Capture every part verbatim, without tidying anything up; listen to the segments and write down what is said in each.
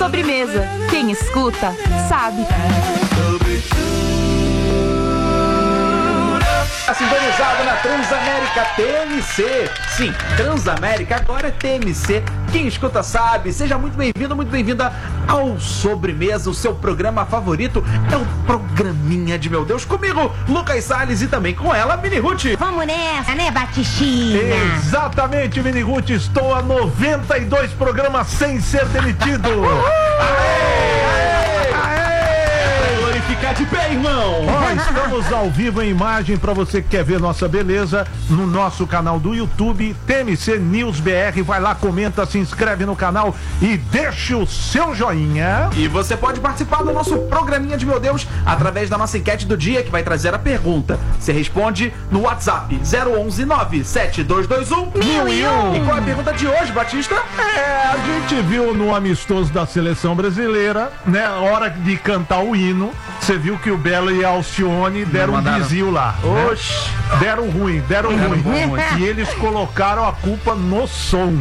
Sobremesa. Quem escuta, sabe. Sintonizado na Transamérica T M C. Sim, Transamérica agora é T M C. Quem escuta sabe. Seja muito bem-vindo, muito bem-vinda ao Sobremesa, o seu programa favorito. É o programinha de meu Deus. Comigo, Lucas Salles, e também com ela, Mini Ruth. Vamos nessa, né, Batistinha? Exatamente, Mini Ruth. Estou há noventa e dois programas sem ser demitido. Ficar de pé, irmão! Ó, estamos ao vivo em imagem para você que quer ver nossa beleza no nosso canal do YouTube, T M C News B R. Vai lá, comenta, se inscreve no canal e deixa o seu joinha. E você pode participar do nosso programinha de meu Deus através da nossa enquete do dia, que vai trazer a pergunta. Você responde no WhatsApp zero onze nove sete dois dois um mil e um. E qual é a pergunta de hoje, Batista? É, a gente viu no amistoso da seleção brasileira, né, hora de cantar o hino. Você viu que o Belo e a Alcione deram um desvio lá. Oxi. Né? Deram ruim, deram ruim. E eles colocaram a culpa no som.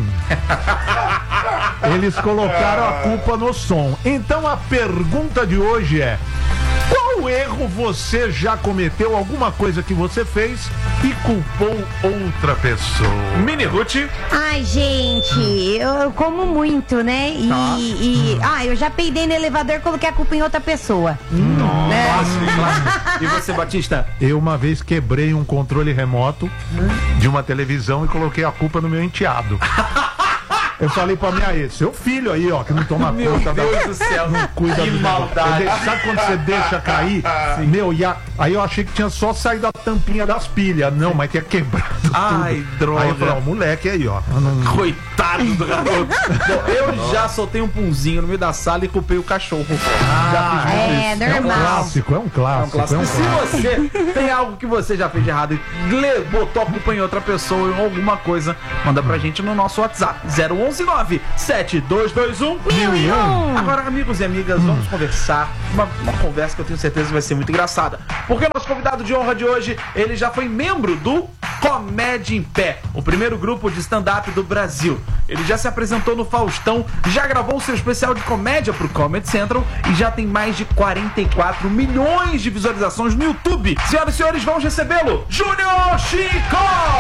Eles colocaram a culpa no som. Então a pergunta de hoje é: qual erro você já cometeu? Alguma coisa que você fez e culpou outra pessoa? Mini Ruth. Ai, gente, eu como muito, né? E, Tá. e ah, eu já peidei no elevador e coloquei a culpa em outra pessoa. Nossa, Né? claro. E você, Batista? Eu uma vez quebrei um controle remoto de uma televisão e coloquei a culpa no meu enteado. Eu falei pra minha ex, seu filho aí, ó, que não toma Meu conta Deus da... do céu, não cuida que do maldade. negócio. Sabe quando você deixa cair? Meu, e a... aí eu achei que tinha só saído a tampinha das pilhas. Não, mas tinha quebrado Ai, tudo. droga. Aí eu falei, ó, moleque aí, ó. Não... Coitado do garoto. Bom, eu já soltei um punzinho no meio da sala e culpei o cachorro. Já fiz muito É, isso. É um normal. clássico, é um É um clássico. clássico. É um Se clássico. você tem algo que você já fez de errado e le- botou a culpa em outra pessoa ou alguma coisa, manda pra gente no nosso WhatsApp zero onze nove sete dois dois um mil e um. Agora, amigos e amigas, vamos conversar. Uma, uma conversa que eu tenho certeza que vai ser muito engraçada. Porque o nosso convidado de honra de hoje, ele já foi membro do Comédia em Pé, o primeiro grupo de stand-up do Brasil. Ele já se apresentou no Faustão, já gravou seu especial de comédia pro Comedy Central e já tem mais de quarenta e quatro milhões de visualizações no YouTube. Senhoras e senhores, vamos recebê-lo, Júnior Chico!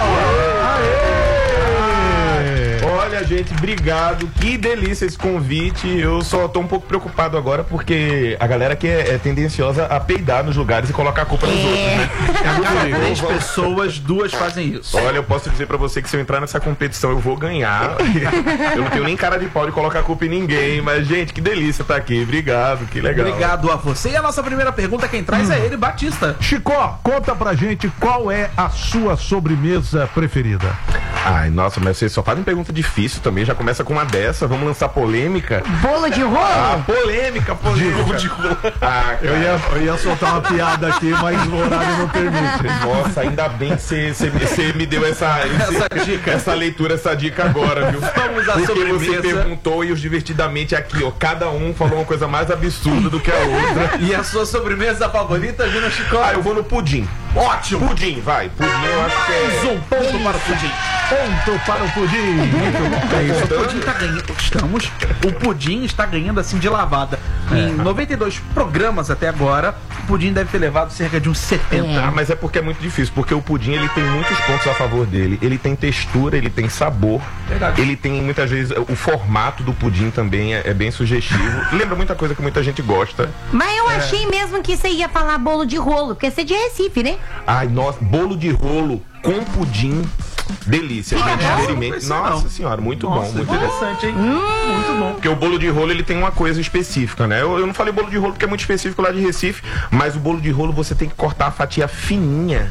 Olha, gente, obrigado. Que delícia esse convite. Eu só tô um pouco preocupado agora porque a galera aqui é, é tendenciosa a peidar nos lugares e colocar a culpa nos outros, né? A cada Eu três vou- pessoas, duas fazem isso. Olha, eu posso dizer pra você que se eu entrar nessa competição eu vou ganhar. Eu não tenho nem cara de pau de colocar a culpa em ninguém, mas, gente, que delícia estar aqui. Obrigado, que legal. Obrigado a você. E a nossa primeira pergunta, quem traz é ele, Batista. Chico, conta pra gente qual é a sua sobremesa preferida. Ai, nossa, mas vocês só fazem pergunta difícil também. Já começa com uma dessa. Vamos lançar polêmica. Bolo de rolo? Ah, polêmica, polêmica. Ah, Eu ia, eu ia soltar uma piada aqui, mas o horário não permite. Nossa, ainda bem que você- você você me deu essa, esse- Essa dica. essa leitura, essa dica agora, viu? Vamos à Porque sobremesa. você perguntou e os divertidamente aqui, ó. Cada um falou uma coisa mais absurda do que a outra. E a sua sobremesa favorita, Júnior Chico? Ah, eu vou no pudim. Ótimo! Pudim, vai. Pudim eu acho que Mais é... um ponto para o pudim. Ponto para o pudim. Muito bom. É isso, o pudim tá ganhando. Estamos. O pudim está ganhando assim de lavada. Em noventa e dois programas até agora, o pudim deve ter levado cerca de uns setenta. Ah, mas é porque é muito difícil, porque o pudim ele tem muitos pontos a favor dele. Ele tem textura, ele tem sabor. Verdade. Ele tem muitas vezes o formato do pudim também é, é bem sugestivo. Lembra muita coisa que muita gente gosta. Mas eu achei mesmo que você ia falar bolo de rolo, porque você é de Recife, né? Ai, nossa, bolo de rolo com pudim. Delícia, gente. nossa, não Experimente. conhecia, Nossa não. senhora, muito Nossa, bom, muito interessante, hein? Muito bom. Porque o bolo de rolo ele tem uma coisa específica, né? Eu, eu não falei bolo de rolo porque é muito específico lá de Recife, mas o bolo de rolo você tem que cortar a fatia fininha.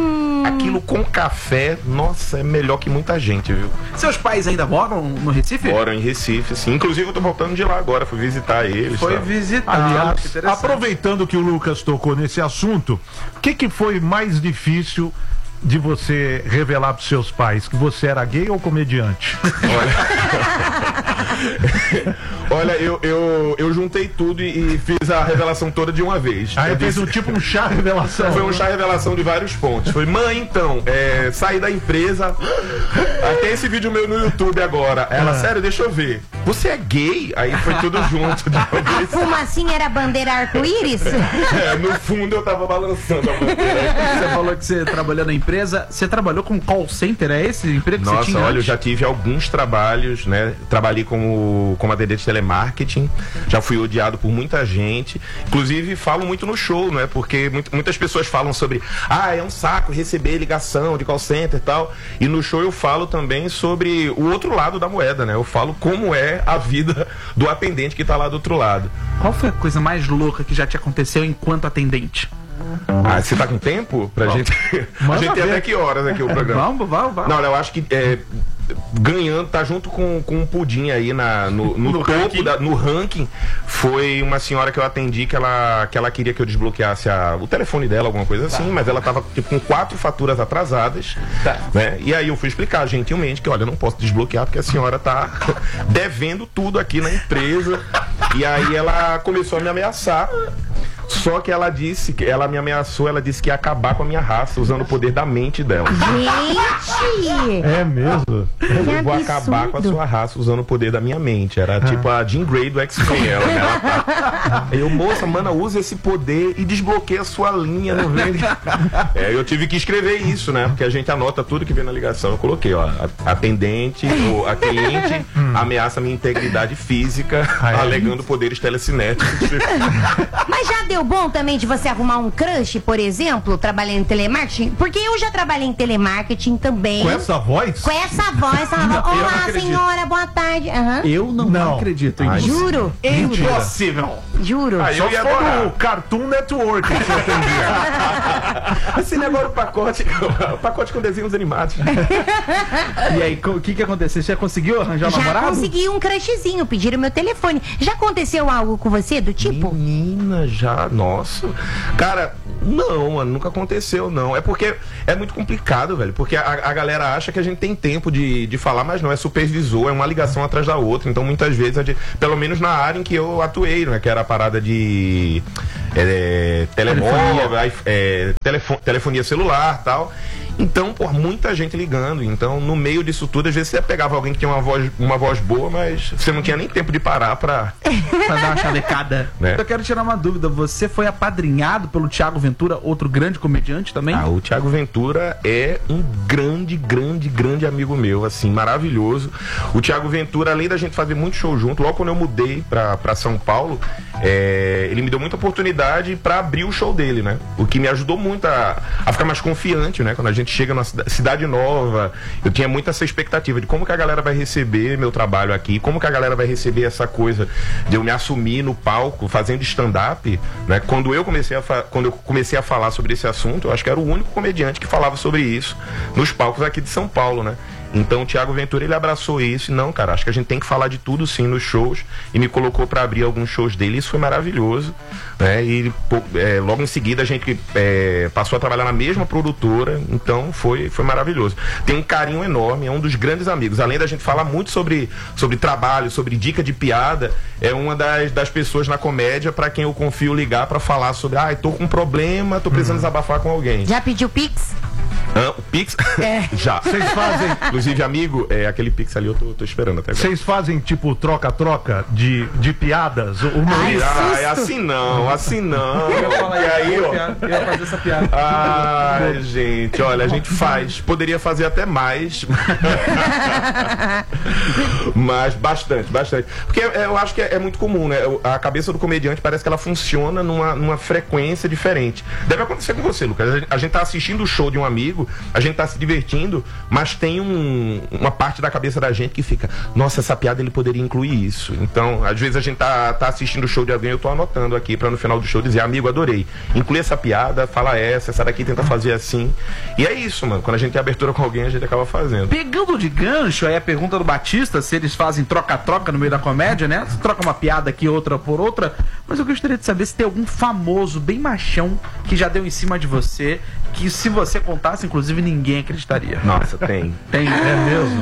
Aquilo com café, nossa, é melhor que muita gente, viu? Seus pais ainda moram no Recife? Moram em Recife, sim. Inclusive eu tô voltando de lá agora, fui visitar eles. Foi tá? visitar. Aliás, que interessante. aproveitando que o Lucas tocou nesse assunto, o que, que foi mais difícil de você revelar para seus pais? Que você era gay ou comediante? Olha, eu, eu, eu juntei tudo e, e fiz a revelação toda de uma vez. Aí Eu fez disse- um tipo um chá revelação. Foi um chá revelação de vários pontos. Foi, mãe, então, é, saí da empresa. Tem esse vídeo meu no YouTube agora. Ela, Ah. sério, deixa eu ver. você é gay? Aí foi tudo junto. De A fumacinha era bandeira arco-íris? É, no fundo eu tava balançando a bandeira. Você falou que você trabalhou na empresa. Você trabalhou com call center, é esse emprego que Nossa, você tinha olha, eu antes? já tive alguns trabalhos, né? Trabalhei como, como atendente de telemarketing, já fui odiado por muita gente. Inclusive, falo muito no show, né? Porque muito, muitas pessoas falam sobre, ah, é um saco receber ligação de call center e tal. E no show eu falo também sobre o outro lado da moeda, né? Eu falo como é a vida do atendente que tá lá do outro lado. Qual foi a coisa mais louca que já te aconteceu enquanto atendente? Ah, você tá com tempo pra gente? A gente tem até que horas aqui o programa? Vamos, vamos, vamos. Não, eu acho que é, ganhando, tá junto com, com um pudim aí na, no, no, No topo, ranking. da, no ranking. Foi uma senhora que eu atendi que ela, que ela queria que eu desbloqueasse a, o telefone dela, alguma coisa assim, mas ela tava tipo, com quatro faturas atrasadas. Tá. Né? E aí eu fui explicar gentilmente que, olha, eu não posso desbloquear porque a senhora tá devendo tudo aqui na empresa. E aí ela começou a me ameaçar. Só que ela disse, que ela me ameaçou, ela disse que ia acabar com a minha raça usando o poder da mente dela. Gente! É mesmo? Eu vou absurdo. acabar com a sua raça usando o poder da minha mente. Era tipo a Jean Grey do X-Men. Ela, né? Ela tá... Eu, moça, mana, usa esse poder e desbloqueia a sua linha, não vem? É, eu tive que escrever isso, né? Porque a gente anota tudo que vem na ligação. Eu coloquei, ó, a atendente, ou a cliente ameaça minha integridade física, alegando poderes telecinéticos. Mas já deu bom também de você arrumar um crush, por exemplo, trabalhando em telemarketing? Porque eu já trabalhei em telemarketing também. Com essa voz? Com essa voz, falava, Não, eu não olá, acredito. senhora, boa tarde. Aham. Eu não, Não. acredito Ai, nisso. Juro, Impossível. juro. Aí eu Só ia se for adorar. no Cartoon Network que você atendia. Assim, agora o pacote, o pacote com desenhos animados. E aí, o que que aconteceu? Você já conseguiu arranjar um Já namorado? consegui um crushzinho, pediram meu telefone. Já aconteceu algo com você do tipo? Menina, já, nossa. Cara, não, mano, nunca aconteceu, não. É porque é muito complicado, velho. Porque a, a galera acha que a gente tem tempo de, de falar, mas não, é supervisor, é uma ligação atrás da outra. Então, muitas vezes, a gente, pelo menos na área em que eu atuei, né? Que era a parada de é, telemóvel, é, telefone, telefonia celular e tal. Então, por muita gente ligando. Então, no meio disso tudo, às vezes você pegava alguém que tinha uma voz, uma voz boa, mas você não tinha nem tempo de parar pra. Pra dar uma chavecada. Né? Eu quero tirar uma dúvida. Você foi apadrinhado pelo Thiago Ventura, outro grande comediante também? Ah, o Thiago Ventura é um grande, grande, grande amigo meu, assim, maravilhoso. O Thiago Ventura, além da gente fazer muito show junto, logo quando eu mudei pra, pra São Paulo, é, ele me deu muita oportunidade pra abrir o show dele, né? O que me ajudou muito a, a ficar mais confiante, né? Quando a gente chega numa cida- cidade nova, eu tinha muito essa expectativa de como que a galera vai receber meu trabalho aqui, como que a galera vai receber essa coisa de eu me assumir no palco, fazendo stand-up, né? Quando eu comecei a fa- quando eu comecei a falar sobre esse assunto, eu acho que era o único comediante que falava sobre isso nos palcos aqui de São Paulo, né? Então o Thiago Ventura, ele abraçou isso e não, cara, acho que a gente tem que falar de tudo sim nos shows, e me colocou pra abrir alguns shows dele, isso foi maravilhoso, né? E pô, é, logo em seguida a gente é, passou a trabalhar na mesma produtora, então foi, foi maravilhoso. Tem um carinho enorme, é um dos grandes amigos, além da gente falar muito sobre, sobre trabalho, sobre dica de piada, é uma das, das pessoas na comédia pra quem eu confio ligar pra falar sobre, ah, tô com um problema, tô precisando desabafar com alguém. Já pediu Pix? Hã? O Pix? É. Já. Vocês fazem, Inclusive, amigo, é, aquele Pix ali eu tô, tô esperando até agora. vocês fazem tipo troca-troca de, de piadas? O Ai, Ah, é susto. assim não, assim não. Eu ia falar E aí, ó. Eu ia fazer essa piada. Ai, gente, olha, a gente faz. Poderia fazer até mais. Mas bastante, bastante. Porque é, eu acho que é, é muito comum, né? A cabeça do comediante parece que ela funciona numa, numa frequência diferente. Deve acontecer com você, Lucas. A gente, a gente tá assistindo o show de um amigo, a gente tá se divertindo, mas tem um, uma parte da cabeça da gente que fica, nossa, essa piada ele poderia incluir isso. Então, às vezes a gente tá, tá assistindo o show de alguém, eu tô anotando aqui pra no final do show dizer, amigo, adorei. Inclui essa piada, fala essa, essa daqui tenta fazer assim. E é isso, mano. Quando a gente tem abertura com alguém, a gente acaba fazendo. Pegando de gancho aí a pergunta do Batista, se eles fazem troca-troca no meio da comédia, né? Você troca uma piada aqui, outra por outra. Mas eu gostaria de saber se tem algum famoso, bem machão, que já deu em cima de você, que se você contasse, inclusive, ninguém acreditaria. Nossa, tem. Tem? É mesmo?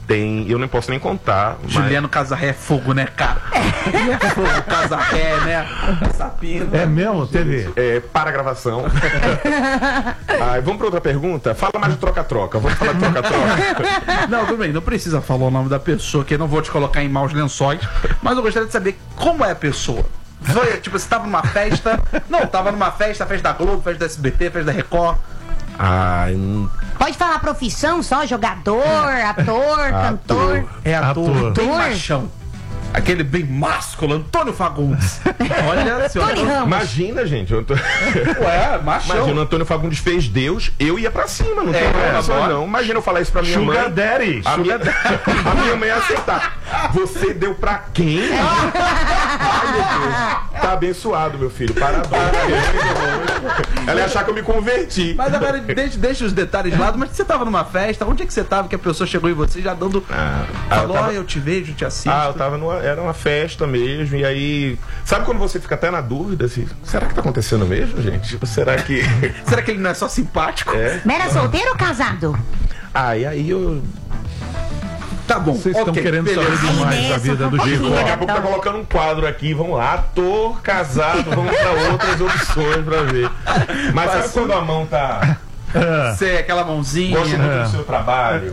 tem, eu não posso nem contar. Mas... Juliano Casarré é fogo, né, cara? Ele é fogo, Casarré, né? Essa pina. É mesmo? Teve? É, para a gravação. ah, vamos para outra pergunta? Fala mais de troca-troca. Vamos falar de troca-troca. Não, tudo bem, não precisa falar o nome da pessoa, que eu não vou te colocar em maus lençóis, mas eu gostaria de saber como é a pessoa. Foi, tipo, você tava numa festa. Não, tava numa festa, festa da Globo, festa da S B T, festa da Record. Ai, hum, Pode falar profissão só, jogador, ator, cantor. É ator, Ator. bem Ator. machão. Aquele bem másculo, Antônio Fagundes. Olha, senhora. Tony Ramos. imagina, gente. Eu tô... Ué, machão. Imagina, o Antônio Fagundes fez Deus, eu ia pra cima, não tem É, problema agora. não. Imagina eu falar isso pra minha Sugar mãe. Daddy. A minha, a minha mãe ia aceitar. Você deu pra quem? Ai, meu Deus. Tá abençoado, meu filho. Parabéns. Ela ia achar que eu me converti. Mas agora, deixa, deixa os detalhes de lado, mas você tava numa festa, onde é que você tava que a pessoa chegou em você já dando... Ah, falou, eu tava- ah, eu te vejo, te assisto. Ah, eu tava numa. Era uma festa mesmo, e aí. Sabe quando você fica até na dúvida assim? Será que tá acontecendo mesmo, gente? Tipo, será que. Será que ele não é só simpático? É? Mas era solteiro ou casado? Ah, e aí eu. Tá bom, Vocês estão ok, querendo beleza. saber demais Aí da nessa vida do fofoquinha. Chico. Daqui a pouco tá colocando um quadro aqui, vamos lá, ator, casado, vamos pra outras opções pra ver. Mas sabe quando a mão tá. Você, aquela mãozinha. Gosto muito do seu trabalho.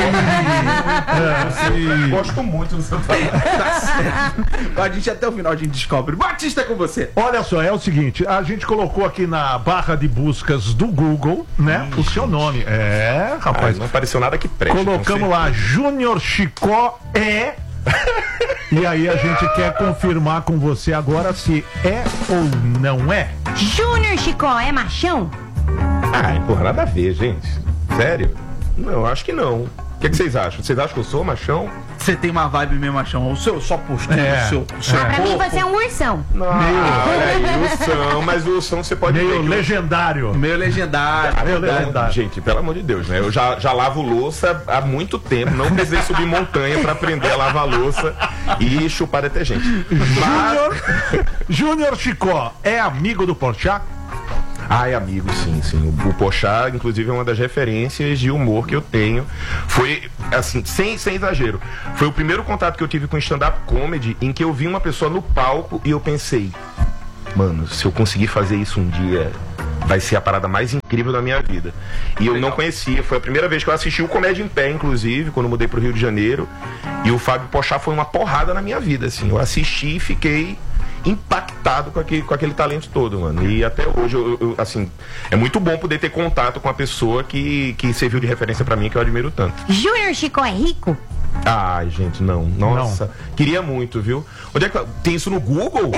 Gosto muito do seu trabalho. Tá certo. A gente até o final a gente descobre. Batista é com você. Olha só, é o seguinte, a gente colocou aqui na barra de buscas do Google, né, o seu nome. É, Mas rapaz, não apareceu nada que preste. colocamos lá, Júnior Chicó é... E aí a gente quer confirmar com você agora se é ou não é. Júnior Chicó é machão? Ai, porra, nada a ver, gente. Sério? Não, acho que não. O que, que vocês acham? Vocês acham que eu sou machão? Você tem uma vibe meio machão. O seu, só postura, É. o seu, o seu Ah, pra mim corpo. você é um ursão. Não, olha aí, ursão, mas o ursão você pode ver Meio que eu- legendário. Meio legendário. Meio Não, legendário. gente, pelo amor de Deus, né? Eu já, já lavo louça há muito tempo, não precisei subir montanha pra aprender a lavar louça e chupar detergente. Mas... Júnior, Júnior Chicó é amigo do Porchat? Ai, amigo, sim, sim. O, o Porchat, inclusive, é uma das referências de humor que eu tenho. Foi, assim, sem, sem exagero. Foi o primeiro contato que eu tive com stand-up comedy em que eu vi uma pessoa no palco e eu pensei, mano, se eu conseguir fazer isso um dia, vai ser a parada mais incrível da minha vida. E eu não conhecia. Foi a primeira vez que eu assisti o Comédia em Pé, inclusive, quando eu mudei pro Rio de Janeiro. E o Fábio Porchat foi uma porrada na minha vida, assim. Eu assisti e fiquei impactado com aquele, com aquele talento todo, mano. E até hoje, eu, eu, assim, é muito bom poder ter contato com a pessoa que, que serviu de referência pra mim, que eu admiro tanto. Júnior Chicó é rico? Ai, gente, não. Nossa. Queria muito, viu? Onde é que... Tem isso no Google?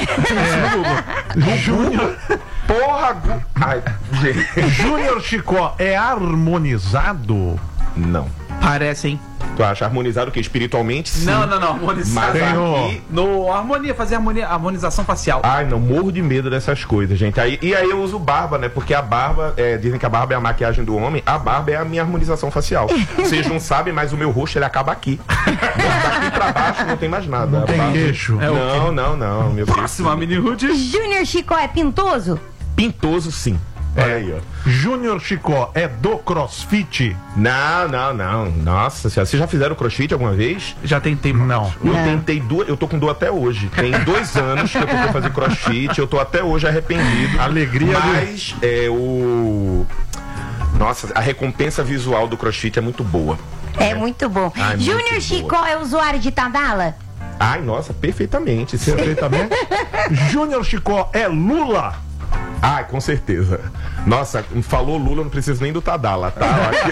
É. Júnior, Porra, Gu... Ai, gente. Júnior Chicó é harmonizado? Não. Parece, hein? Tu acha harmonizado o quê? Espiritualmente? Sim. Não, não, não. Harmonizar. Mas Tem o- aqui... No harmonia, fazer harmonia, harmonização facial. Ai, não, morro de medo dessas coisas, gente. Aí, e aí eu uso barba, né? Porque a barba, é, dizem que a barba é a maquiagem do homem, a barba é a minha harmonização facial. Vocês não sabem, mas o meu rosto ele acaba aqui. Daqui pra baixo não tem mais nada. Não A tem barba- queixo. É o Não, não, não, meu Deus. Próxima, mini Rude. Júnior Chicó é pintoso? Pintoso, sim. Olha aí, ó. Júnior Chicó é do CrossFit? Não, não, não. Nossa senhora, vocês já fizeram crossfit alguma vez? Já tentei. Não. Eu tentei duas, eu tô com dor até hoje. Tem dois anos que eu tentei fazer crossfit, eu tô até hoje arrependido. Alegria do- Mas é o. Nossa, a recompensa visual do crossfit é muito boa. É muito bom. Ai, muito Júnior boa. Chicó é usuário de Tadala? Ai, nossa, perfeitamente. Isso é- Perfeitamente. Júnior Chicó é Lula? Ai, com certeza. Nossa, falou Lula, eu não preciso nem do Tadala, tá?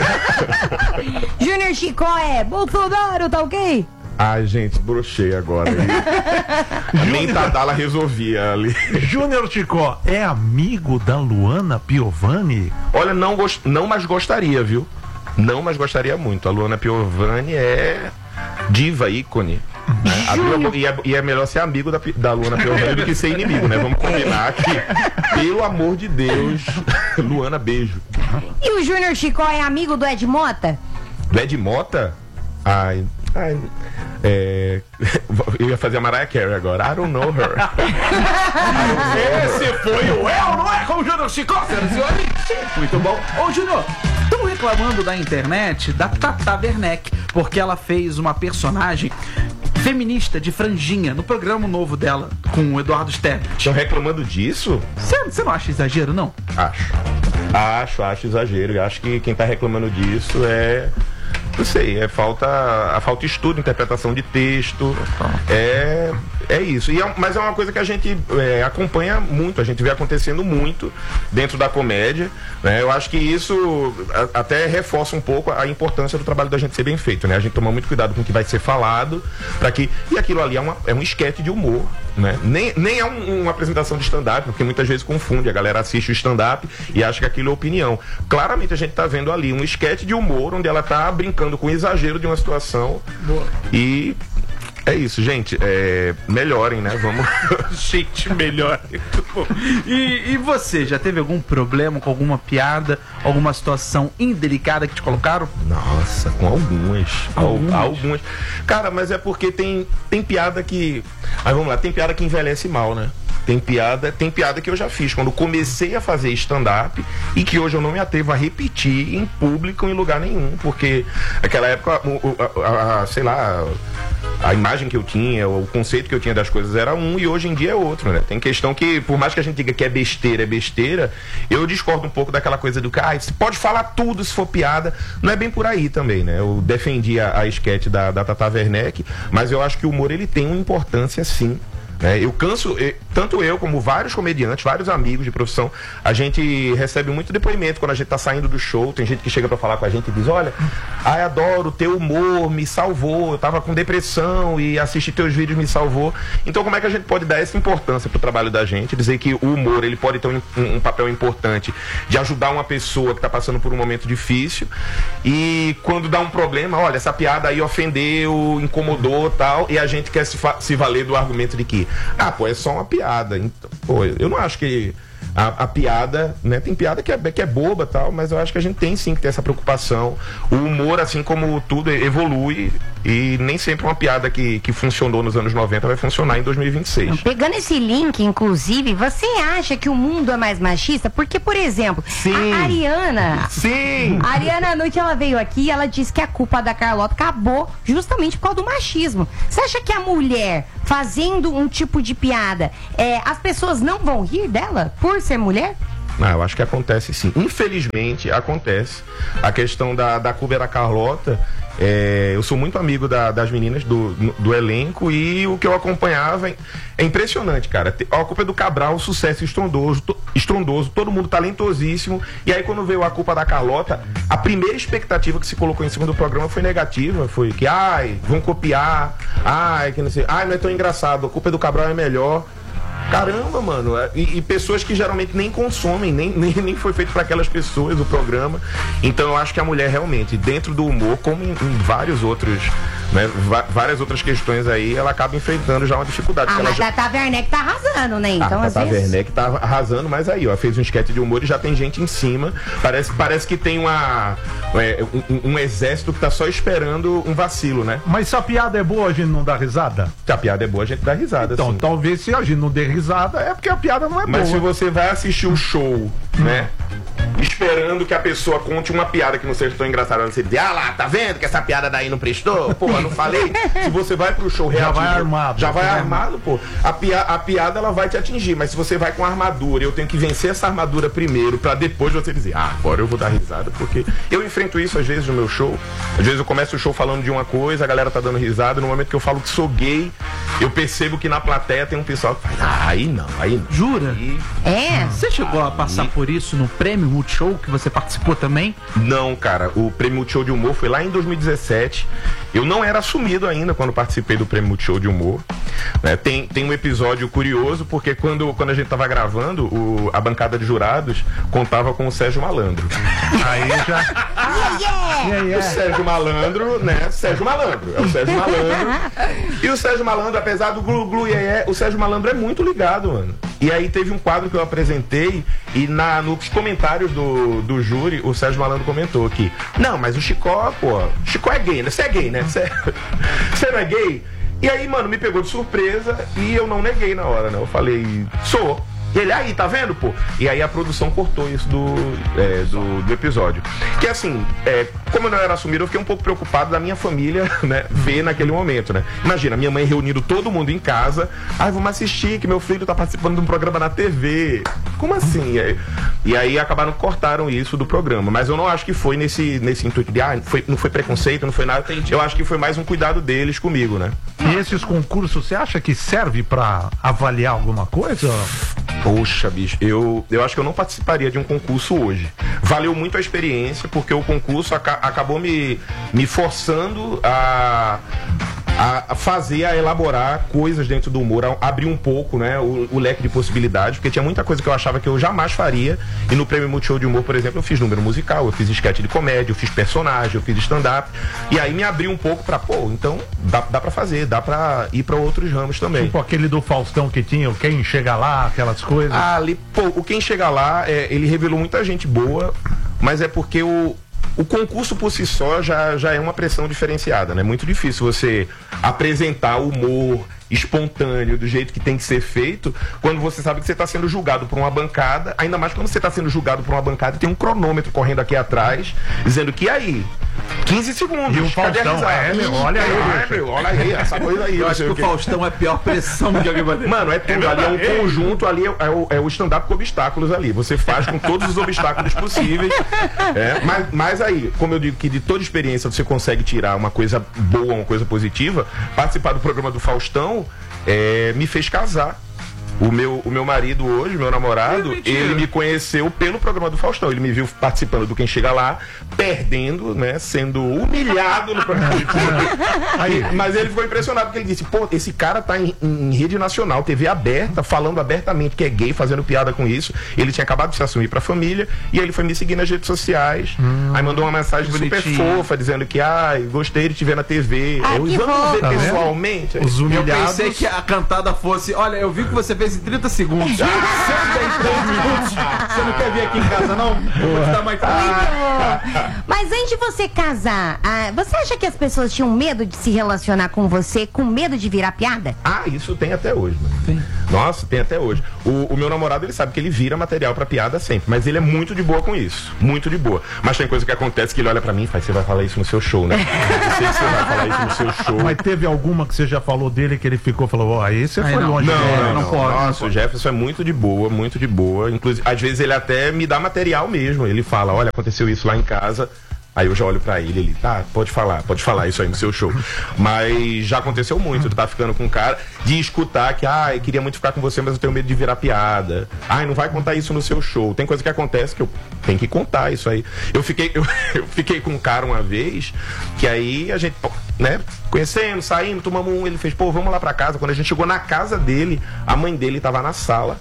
Júnior Chicó é Bolsonaro, tá ok? Ai, gente, brochei agora. Nem Tadala resolvia ali. Júnior Chicó é amigo da Luana Piovani? Olha, não, gost... não mais gostaria, viu? Não, mas gostaria muito. A Luana Piovani é diva, ícone. Né? Abriu a- E, é, e é melhor ser amigo da, Pi- da Luana Piovani do que ser inimigo, né? Vamos combinar que, pelo amor de Deus, Luana, beijo. E o Júnior Chicó é amigo do Ed Mota? Do Ed Mota? Ai, ai, é... Eu ia fazer a Mariah Carey agora. I don't know her. Esse foi o É ou Não É com o Júnior Chicó, senhoras e senhores. Muito bom. Ô, Júnior, estão reclamando da internet da Tata Werneck, porque ela fez uma personagem feminista de franjinha no programa novo dela com o Eduardo Sterling. Estão reclamando disso? Você não acha exagero, não? Acho. Acho, acho exagero. Acho que quem tá reclamando disso é... Não sei, é falta, a falta de estudo, interpretação de texto, é, é isso. E é, mas é uma coisa que a gente é, acompanha muito, a gente vê acontecendo muito dentro da comédia, né? Eu acho que isso a, até reforça um pouco a importância do trabalho da gente ser bem feito, né? A gente toma muito cuidado com o que vai ser falado, para que... E aquilo ali é, uma, é um esquete de humor, né? Nem, nem é um, uma apresentação de stand-up, porque muitas vezes confunde, a galera assiste o stand-up e acha que aquilo é opinião. Claramente a gente tá vendo ali um esquete de humor, onde ela tá brincando com o exagero de uma situação. Boa. E é isso, gente. É, melhorem, né? Vamos. Gente, melhorem. E, e você, já teve algum problema com alguma piada, alguma situação indelicada que te colocaram? Nossa, com algumas. Algumas? Algumas. Cara, mas é porque tem, tem piada que. Aí vamos lá, tem piada que envelhece mal, né? Tem piada, tem piada que eu já fiz quando comecei a fazer stand-up e que hoje eu não me atrevo a repetir em público em lugar nenhum, porque naquela época, o, a, a, a, sei lá, a imagem que eu tinha, o conceito que eu tinha das coisas era um e hoje em dia é outro, né? Tem questão que, por mais que a gente diga que é besteira, é besteira, eu discordo um pouco daquela coisa do que, ah, você pode falar tudo se for piada, não é bem por aí também, né? Eu defendi a, a esquete da, da Tata Werneck, mas eu acho que o humor, ele tem uma importância, sim. É, eu canso, eu, tanto eu como vários comediantes, vários amigos de profissão, a gente recebe muito depoimento quando a gente tá saindo do show. Tem gente que chega pra falar com a gente e diz: olha, ai, adoro o teu humor, me salvou, eu tava com depressão e assistir teus vídeos me salvou. Então como é que a gente pode dar essa importância pro trabalho da gente, dizer que o humor, ele pode ter um, um, um papel importante de ajudar uma pessoa que tá passando por um momento difícil, e quando dá um problema, olha, essa piada aí ofendeu, incomodou, tal, e a gente quer se, se valer do argumento de que ah, pô, é só uma piada. Então, pô, eu não acho que a, a piada, né? Tem piada que é, que é boba e tal, mas eu acho que a gente tem sim que ter essa preocupação. O humor, assim como tudo, evolui e nem sempre uma piada que, que funcionou nos anos noventa vai funcionar em dois mil e vinte e seis. Pegando esse link, inclusive, você acha que o mundo é mais machista? Porque, por exemplo, sim. a Ariana... Sim! A Ariana, à noite, ela veio aqui e ela disse que a culpa da Carlota acabou justamente por causa do machismo. Você acha que a mulher, fazendo um tipo de piada, é, as pessoas não vão rir dela por ser mulher? Ah, eu acho que acontece sim. Infelizmente, acontece. A questão da, da culpa da Carlota, é, eu sou muito amigo da, das meninas do, do elenco e o que eu acompanhava é, é impressionante, cara. A culpa é do Cabral, sucesso estrondoso, to, estrondoso, todo mundo talentosíssimo. E aí quando veio a culpa da Carlota, a primeira expectativa que se colocou em cima do programa foi negativa. Foi que, ai, vão copiar, ai, que não sei, ai, não é tão engraçado, a culpa é do Cabral é melhor. Caramba, mano, e, e pessoas que geralmente nem consomem, nem, nem, nem foi feito para aquelas pessoas o programa. Então eu acho que a mulher realmente, dentro do humor, como em, em vários outros, né, várias outras questões aí, ela acaba enfrentando já uma dificuldade. Ah, mas já... a Tata Werneck tá arrasando, né? Então, a às Tata vezes... Werneck tá arrasando, mas aí, ó, fez um esquete de humor e já tem gente em cima. Parece, parece que tem uma, é, um, um exército que tá só esperando um vacilo, né? Mas se a piada é boa, a gente não dá risada? Se a piada é boa, a gente dá risada, então, sim. talvez se a gente não der risada, é porque a piada não é Mas boa. se você vai assistir o show, né, esperando que a pessoa conte uma piada que não seja tão engraçada, você diz, ah lá, tá vendo que essa piada daí não prestou? Pô, eu não falei. Se você vai pro show reativo, já vai armado. Já vai armado, pô. A, pia, a piada, ela vai te atingir, mas se você vai com armadura, eu tenho que vencer essa armadura primeiro, pra depois você dizer, ah, agora eu vou dar risada, porque eu enfrento isso às vezes no meu show. Às vezes eu começo o show falando de uma coisa, a galera tá dando risada, no momento que eu falo que sou gay, eu percebo que na plateia tem um pessoal que fala, ah, aí não, aí não. Jura? Aí... É? Você chegou a passar por isso no Prêmio Multishow, que você participou também? Não, cara, o Prêmio Multishow de Humor foi lá em dois mil e dezessete. Eu não era assumido ainda quando participei do Prêmio Multishow de Humor, né? Tem, tem um episódio curioso, porque quando, quando a gente tava gravando, o, a bancada de jurados contava com o Sérgio Malandro. Aí já... Yeah, yeah. Yeah, yeah. O Sérgio Malandro, né? Sérgio Malandro, é o Sérgio Malandro. E o Sérgio Malandro, apesar do glu glu iê, iê, o Sérgio Malandro é muito ligado, mano. E aí teve um quadro que eu apresentei e na, nos comentários do, do júri, o Sérgio Malandro comentou que, não, mas o Chicó, pô, Chicó é gay, né? Você é gay, né? Você não é gay? E aí, mano, me pegou de surpresa e eu não neguei na hora, né? Eu falei, sou. E ele, aí, tá vendo, pô? E aí a produção cortou isso do, é, do, do episódio. Que assim, é, como eu não era assumido, eu fiquei um pouco preocupado da minha família, né, ver naquele momento, né? Imagina, minha mãe reunindo todo mundo em casa. Ai, vamos assistir que meu filho tá participando de um programa na T V. Como assim? E aí, e aí acabaram, cortaram isso do programa. Mas eu não acho que foi nesse, nesse intuito de, ah, foi, não foi preconceito, não foi nada. Entendi. Eu acho que foi mais um cuidado deles comigo, né? E esses concursos, você acha que serve pra avaliar alguma coisa? Poxa, bicho, eu, eu acho que eu não participaria de um concurso hoje. Valeu muito a experiência, porque o concurso aca acabou me, me forçando a, a fazer, a elaborar coisas dentro do humor, a abrir um pouco, né, o, o leque de possibilidades, porque tinha muita coisa que eu achava que eu jamais faria. E no Prêmio Multishow de Humor, por exemplo, eu fiz número musical, eu fiz esquete de comédia, eu fiz personagem, eu fiz stand-up. E aí me abriu um pouco pra, pô, então dá, dá pra fazer, dá pra ir pra outros ramos também. Tipo aquele do Faustão que tinha, o Quem Chega Lá, aquelas coisas. Ah, ali, pô, o Quem Chega Lá, é, ele revelou muita gente boa, mas é porque o, o concurso por si só já, já é uma pressão diferenciada, né? Muito difícil você apresentar humor espontâneo, do jeito que tem que ser feito, quando você sabe que você está sendo julgado por uma bancada, ainda mais quando você está sendo julgado por uma bancada e tem um cronômetro correndo aqui atrás, dizendo que aí, quinze segundos, e o Faustão, é, meu, olha aí, é, meu, olha aí, essa coisa aí. Eu acho que o Faustão é a pior pressão que alguém vai ter. Mano, é tudo, ali é um conjunto, ali é, é o, é o stand-up com obstáculos ali, você faz com todos os obstáculos possíveis, é, mas, mas aí, como eu digo que de toda experiência você consegue tirar uma coisa boa, uma coisa positiva, participar do programa do Faustão É, me fez casar. O meu, o meu marido hoje, meu namorado, é ele me conheceu pelo programa do Faustão. Ele me viu participando do Quem Chega Lá, perdendo, né? Sendo humilhado no programa. Aí, mas ele ficou impressionado porque ele disse, pô, esse cara tá em, em rede nacional, T V aberta, falando abertamente que é gay, fazendo piada com isso. Ele tinha acabado de se assumir pra família e aí ele foi me seguir nas redes sociais. Hum, aí mandou uma mensagem super fofa, dizendo que, ai, ah, gostei de te ver na T V. Ah, eu, vamos ver tá pessoalmente. Os humilhados. Eu pensei que a cantada fosse, olha, eu vi que você fez em trinta segundos. Você tem três minutos. Você não quer vir aqui em casa, não? Eu vou te dar mais Muito. Mas antes de você casar, ah, você acha que as pessoas tinham medo de se relacionar com você, com medo de virar piada? Ah, isso tem até hoje, mano. Tem. Nossa, tem até hoje. O, o meu namorado, ele sabe que ele vira material pra piada sempre, mas ele é muito de boa com isso. Muito de boa. Mas tem coisa que acontece que ele olha pra mim e faz, você vai falar isso no seu show, né? Eu sei que você vai falar isso no seu show. Mas teve alguma que você já falou dele que ele ficou, falou, ó, oh, aí você aí foi não. longe. Não, dele, não, não, não pode. Nossa, o Jefferson é muito de boa, muito de boa. Inclusive, às vezes ele até me dá material mesmo. Ele fala, olha, aconteceu isso lá em casa. Aí eu já olho pra ele, ele, tá, pode falar, pode falar isso aí no seu show. Mas já aconteceu muito, tu tá ficando com um cara, de escutar que, ah, eu queria muito ficar com você, mas eu tenho medo de virar piada. Ai, não vai contar isso no seu show. Tem coisa que acontece que eu tenho que contar isso aí. Eu fiquei, eu, eu fiquei com um cara uma vez, que aí a gente, né, conhecendo, saindo, tomamos um, ele fez, pô, vamos lá pra casa. Quando a gente chegou na casa dele, a mãe dele tava na sala.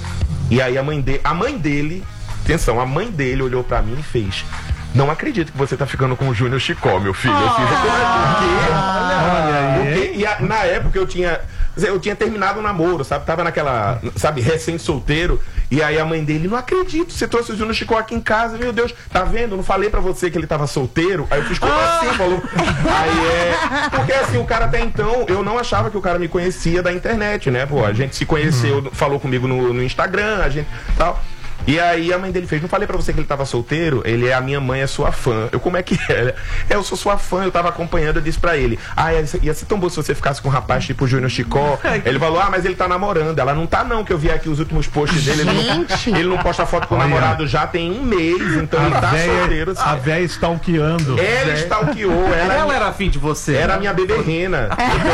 E aí a mãe dele, a mãe dele, atenção, a mãe dele olhou pra mim e fez, não acredito que você tá ficando com o Júnior Chicó, meu filho. Eu fiz, o quê? Olha aí. E a, na época eu tinha, eu tinha terminado o namoro, sabe? Tava naquela, sabe, recém-solteiro. E aí a mãe dele, não acredito, você trouxe o Júnior Chicó aqui em casa, meu Deus, tá vendo? Não falei pra você que ele tava solteiro? Aí eu fiz, como assim? Falou. Aí é. Porque assim, o cara até então, eu não achava que o cara me conhecia da internet, né? Pô, a gente se conheceu, falou comigo no, no Instagram, a gente tal. E aí a mãe dele fez, não falei pra você que ele tava solteiro? Ele é, a minha mãe é sua fã. Eu, como é que é? É, eu sou sua fã, eu tava acompanhando, eu disse pra ele, ah, ia ser, ia ser tão bom se você ficasse com um rapaz tipo o Júnior Chicó. Ele falou, ah, mas ele tá namorando. Ela, não tá não, que eu vi aqui os últimos posts dele, ele não, ele não posta foto com o namorado já tem um mês, então ele tá véia, solteiro. A véia stalkeando. Ela stalkeou. Ela, ela era afim de você. Era a minha beberrena.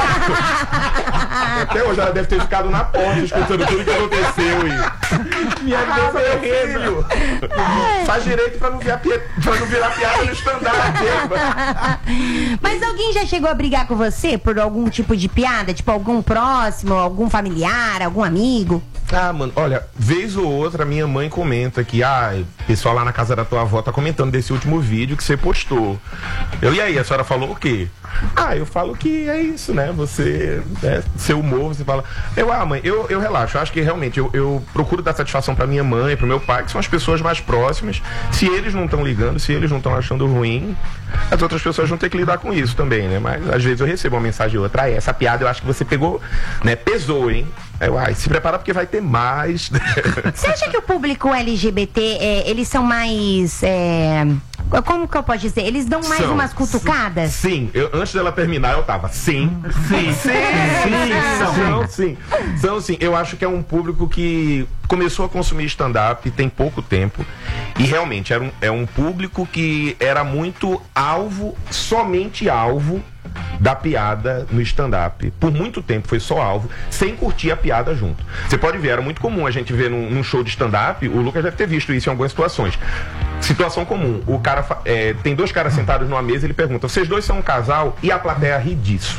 Até hoje ela deve ter ficado na porta escutando tudo que aconteceu. E... minha beberrena. Filho. Faz direito pra não, virar pi... pra não virar piada no stand-up. Mas alguém já chegou a brigar com você por algum tipo de piada? Tipo, algum próximo, algum familiar, algum amigo? Ah, mano, olha, vez ou outra minha mãe comenta que, ah, o pessoal lá na casa da tua avó tá comentando desse último vídeo que você postou. Eu, e aí, a senhora falou o quê? Ah, eu falo que é isso, né? Você, é, seu humor, você fala. Eu, ah, mãe, eu, eu relaxo. Eu acho que realmente eu, eu procuro dar satisfação pra minha mãe, pro meu pai, que são as pessoas mais próximas. Se eles não estão ligando, se eles não estão achando ruim, as outras pessoas vão ter que lidar com isso também, né? Mas às vezes eu recebo uma mensagem ou outra. Ah, essa piada eu acho que você pegou, né? Pesou, hein? Eu, ai, se prepara porque vai ter mais. Você acha que o público L G B T, é, eles são mais... É, como que eu posso dizer? Eles dão mais São. umas cutucadas? Sim, eu, antes dela terminar eu tava, sim, sim, sim, sim, são, sim, são sim. Eu acho que é um público que começou a consumir stand-up tem pouco tempo e realmente era um, é um público que era muito alvo, somente alvo da piada no stand-up. Por muito tempo foi só alvo, sem curtir a piada junto. Você pode ver, era muito comum a gente ver num, num show de stand-up, o Lucas deve ter visto isso em algumas situações. Situação comum, o cara é, tem dois caras sentados numa mesa, ele pergunta, vocês dois são um casal? E a plateia ri disso.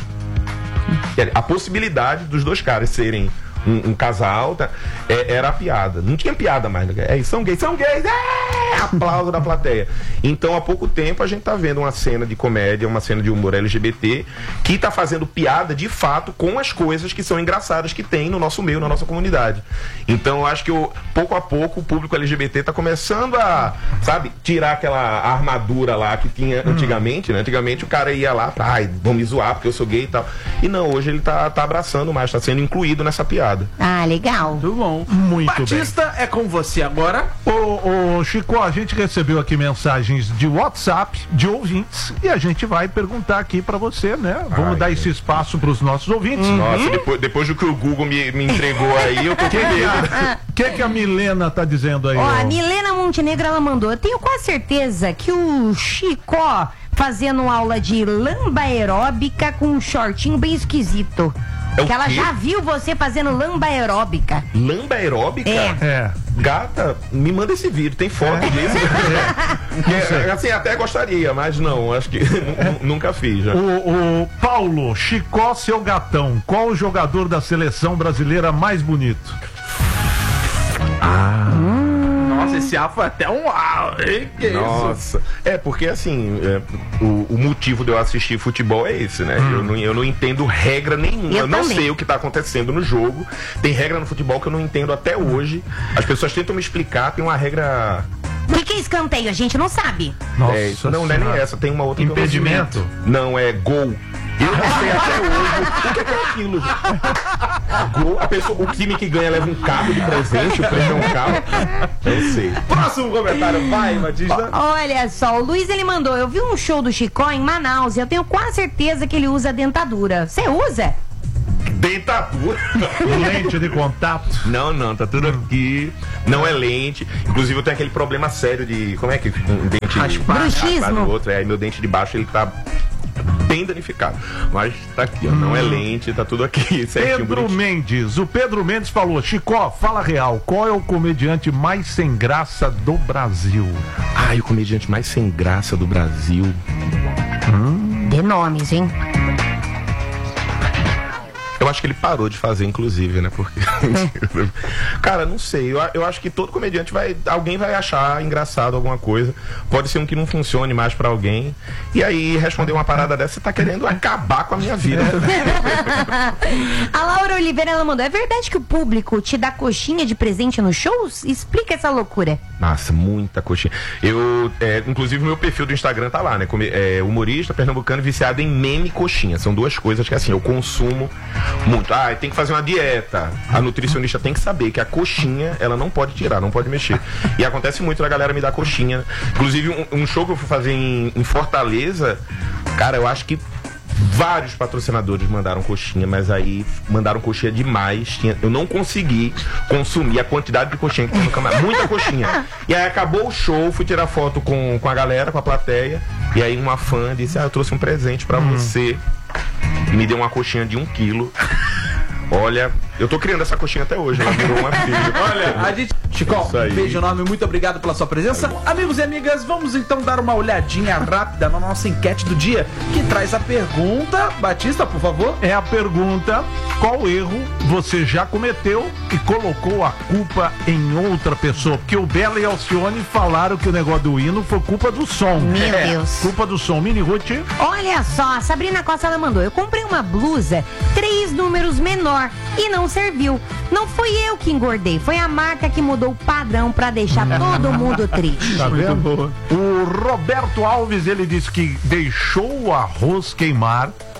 A possibilidade dos dois caras serem Um, um casal, tá? é, era a piada. Não tinha piada mais. Né? É, são gays, são gays! É! Aplauso da plateia. Então, há pouco tempo, a gente tá vendo uma cena de comédia, uma cena de humor L G B T, que tá fazendo piada, de fato, com as coisas que são engraçadas que tem no nosso meio, na nossa comunidade. Então, eu acho que, eu, pouco a pouco, o público L G B T tá começando a, sabe, tirar aquela armadura lá que tinha hum. antigamente, né? Antigamente, o cara ia lá, ai, vão me zoar porque eu sou gay e tal. E não, hoje ele tá, tá abraçando mais, tá sendo incluído nessa piada. Ah, legal. Muito bom. Muito Batista, bem. é com você agora. Ô, ô, Chico, a gente recebeu aqui mensagens de WhatsApp de ouvintes e a gente vai perguntar aqui pra você, né? Vamos Ai, dar gente. esse espaço pros nossos ouvintes. Nossa, depois, depois do que o Google me, me entregou aí, eu tô com medo. O que, que a Milena tá dizendo aí? Ó, ó? a Milena Montenegro, ela mandou. Eu tenho quase certeza que o Chicó fazendo aula de lamba aeróbica com um shortinho bem esquisito. É o que ela quê? já viu você fazendo lamba aeróbica. Lamba aeróbica? É. É. Gata, me manda esse vídeo, tem foto disso. É, assim, até gostaria, mas não, acho que nu- nunca fiz. Já. O, o Paulo, Chicó, seu gatão, qual o jogador da seleção brasileira mais bonito? Nossa, esse A foi até um uau. Hein? Que isso? Nossa, é porque assim, é, o, o motivo de eu assistir futebol é esse, né? Eu, não, eu não entendo regra nenhuma, Eu eu não também. sei o que tá acontecendo no jogo. Tem regra no futebol que eu não entendo até hoje. As pessoas tentam me explicar, tem uma regra. O que, que é escanteio? A gente não sabe. Nossa é, não, não é nem Senhora. essa, tem uma outra. que eu não sei. Impedimento? Não, é gol. Eu não sei até hoje o que é, que é aquilo, gente. Gol, a pessoa, o time que ganha leva um carro de presente, o prêmio é um carro. Eu sei. Próximo comentário, vai, Batista. Olha só, o Luiz ele mandou. Eu vi um show do Chicó em Manaus e eu tenho quase certeza que ele usa dentadura. Você usa? Dentadura. Lente de contato. Não, não, tá tudo aqui. Não é lente. Inclusive eu tenho aquele problema sério de. Como é que fica um dente Raspar. Bruxismo. raspar no outro? É, meu dente de baixo ele tá bem danificado. Mas tá aqui, ó. Não é lente, tá tudo aqui. Certinho, Pedro bonitinho. Mendes. O Pedro Mendes falou: Chicó, fala real. Qual é o comediante mais sem graça do Brasil? Ai, o comediante mais sem graça do Brasil. Dê nomes, hein? Eu acho que ele parou de fazer, inclusive, né? Porque. Cara, não sei. Eu, eu acho que todo comediante vai. Alguém vai achar engraçado alguma coisa. Pode ser um que não funcione mais pra alguém. E aí, responder uma parada dessa, você tá querendo acabar com a minha vida. A Laura Oliveira ela mandou. É verdade que o público te dá coxinha de presente nos shows? Explica essa loucura. Nossa, muita coxinha. Eu, é, inclusive, meu perfil do Instagram tá lá, né? Come- é, humorista pernambucano viciado em meme e coxinha. São duas coisas que, assim, eu consumo muito. Ah, tem que fazer uma dieta. A nutricionista tem que saber que a coxinha, ela não pode tirar, não pode mexer. E acontece muito da galera me dar coxinha. Inclusive, um, um show que eu fui fazer em, em Fortaleza, cara, eu acho que vários patrocinadores mandaram coxinha, mas aí mandaram coxinha demais. Tinha, eu não consegui consumir a quantidade de coxinha que tinha no camarão. Muita coxinha. E aí acabou o show, fui tirar foto com, com a galera, com a plateia. E aí uma fã disse: ah, eu trouxe um presente pra Hum. você. E me deu uma coxinha de um quilo. Olha, eu tô criando essa coxinha até hoje, ela virou uma filha. Olha, a gente. Chicó, Isso aí. um beijo enorme, muito obrigado pela sua presença. Amigos e amigas, vamos então dar uma olhadinha rápida na nossa enquete do dia, que traz a pergunta. Batista, por favor. É a pergunta: qual erro você já cometeu e colocou a culpa em outra pessoa? Porque o Bela e Alcione falaram que o negócio do hino foi culpa do som. Meu É, Deus. Culpa do som. Mini Ruth. Olha só, a Sabrina Costa ela mandou. Eu comprei uma blusa três números menor e não serviu. Não fui eu que engordei, foi a marca que mudou o padrão pra deixar todo mundo triste. Tá vendo? O Roberto Alves, ele disse que deixou o arroz queimar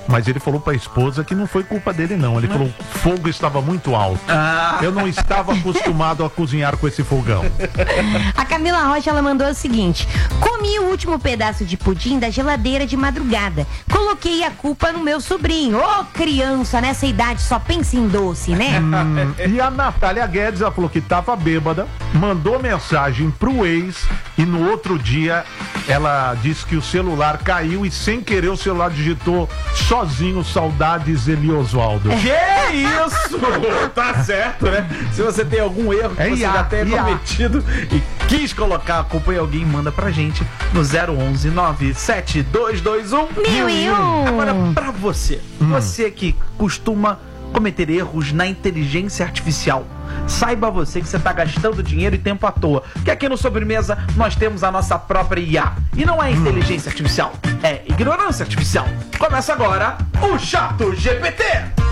Mas ele falou pra esposa que não foi culpa dele, não. Ele falou, o fogo estava muito alto. Ah. Eu não estava acostumado a cozinhar com esse fogão. A Camila Rocha, ela mandou o seguinte: comi o último pedaço de pudim da geladeira de madrugada. Coloquei a culpa no meu sobrinho. Ô, criança, nessa idade só pensa em doce, né? Hum, e a Natália Guedes, ela falou que tava bêbada, mandou mensagem pro ex e no outro dia ela disse que o celular caiu e sem querer o celular digitou sozinho saudades Eli Osvaldo. Que isso? Tá certo, né? Se você tem algum erro que É você I A, já tenha I A. cometido e quis colocar a culpa em alguém, manda pra gente no zero onze nove sete dois dois um Mil e um. Agora, pra você, você que costuma cometer erros na inteligência artificial, saiba você que você tá gastando dinheiro e tempo à toa. Que aqui no Sobremesa nós temos a nossa própria I A. E não é inteligência artificial, é ignorância artificial. Começa agora o Chato G P T.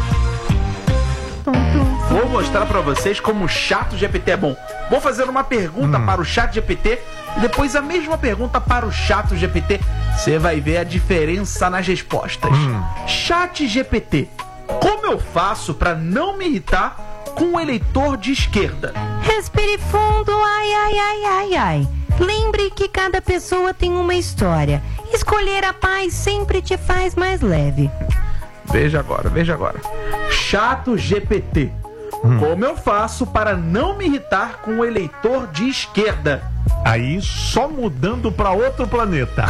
Vou mostrar pra vocês como o Chato G P T é bom. Vou fazer uma pergunta para o Chato G P T e depois a mesma pergunta para o Chato G P T. Você vai ver a diferença nas respostas. Chat G P T, como eu faço pra não me irritar com o eleitor de esquerda? Respire fundo, ai, ai, ai, ai, ai. Lembre que cada pessoa tem uma história. Escolher a paz sempre te faz mais leve. Veja agora, veja agora. Chato G P T, como eu faço para não me irritar com o eleitor de esquerda? Aí só mudando pra outro planeta.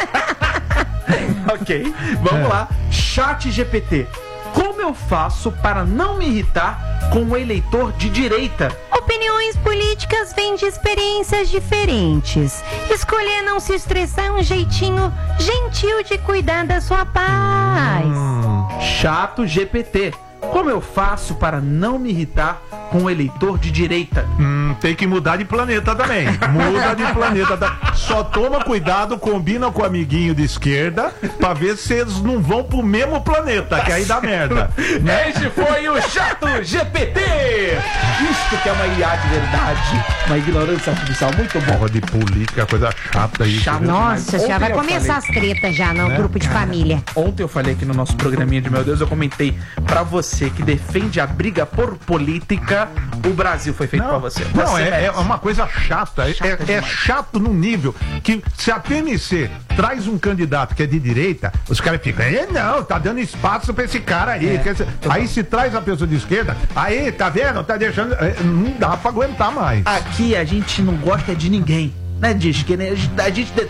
Ok, vamos lá. Chat G P T, como eu faço para não me irritar com o eleitor de direita? Opiniões políticas vêm de experiências diferentes. Escolher não se estressar é um jeitinho gentil de cuidar da sua paz. Chato G P T, como eu faço para não me irritar com o eleitor de direita? Hum, tem que mudar de planeta também. Muda de planeta. Da... Só toma cuidado, combina com o amiguinho de esquerda pra ver se eles não vão pro mesmo planeta, que aí dá merda. Este foi o Chato G P T. Isto que é uma I A de verdade, uma ignorância artificial muito bom. Porra de política, coisa chata isso. Chato. viu? Nossa, já Ontem vai eu começar falei. as tretas já no grupo de família. Ontem eu falei aqui no nosso programinha de Meu Deus, eu comentei pra você que defende a briga por política, o Brasil foi feito pra você. Não, Você é, é merece. uma coisa chata. É, Chata é- é demais. chato num nível que se a P M C traz um candidato que é de direita, os caras ficam, é não, tá dando espaço pra esse cara aí. É. Quer dizer, aí se traz a pessoa de esquerda, aí, tá vendo? Tá deixando. é, Não dá pra aguentar mais. Aqui a gente não gosta de ninguém, né, Diz que né? a gente